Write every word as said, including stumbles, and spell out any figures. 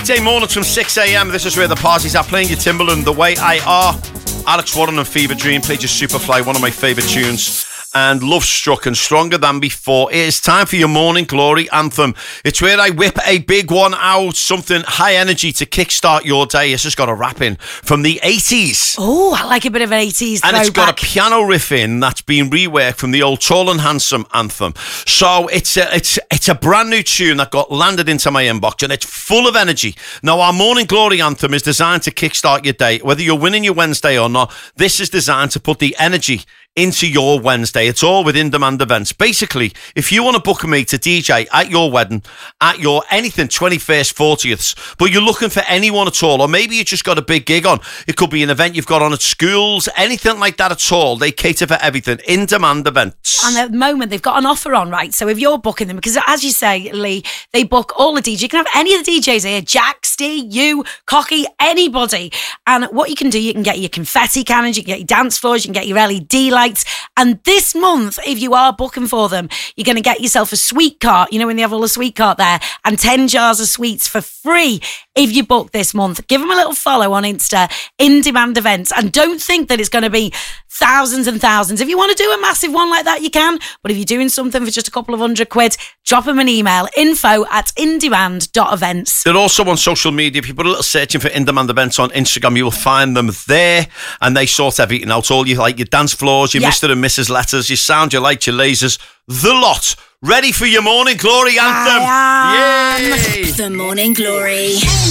Weekday mornings from six a.m. This is where the parties are. Playing your Timbaland, The Way I Are. Alex Warren and Fever Dream played your Superfly, one of my favourite tunes. And Love Struck and Stronger Than Before. It is time for your Morning Glory anthem. It's where I whip a big one out, something high energy to kickstart your day. It's just got a rap in from the eighties. Oh, I like a bit of an eighties throwback. And it's got a piano riff in that's been reworked from the old Tall and Handsome anthem. So it's a, it's, it's a brand new tune that got landed into my inbox and it's full of energy. Now, our Morning Glory anthem is designed to kickstart your day. Whether you're winning your Wednesday or not, this is designed to put the energy into your Wednesday. It's all with In Demand Events. Basically, if you want to book me to D J at your wedding, at your anything, twenty-first, fortieths, but you're looking for anyone at all, or maybe you just got a big gig on, it could be an event you've got on at schools, anything like that at all, they cater for everything. In Demand Events. And at the moment, they've got an offer on, right? So if you're booking them, because as you say, Lee, they book all the D Js. You can have any of the D Js here, Jack, Steve, you, Cocky, anybody. And what you can do, you can get your confetti cannons, you can get your dance floors, you can get your L E D lights. And this month, if you are booking for them, you're going to get yourself a sweet cart, you know, when they have all the sweet cart there, and ten jars of sweets for free if you book this month. Give them a little follow on Insta, In Demand Events, and don't think that it's going to be thousands and thousands. If you want to do a massive one like that, you can. But if you're doing something for just a couple of hundred quid, drop them an email, info at indemand dot events. They're also on social media. If you put a little searching for In Demand Events on Instagram, you will find them there, and they sort everything out. All you like, your dance floors, your yeah. Mister and Missus Letters, your sound, your lights, your lasers, the lot. Ready for your Morning Glory anthem? I am. Yay! The Morning Glory.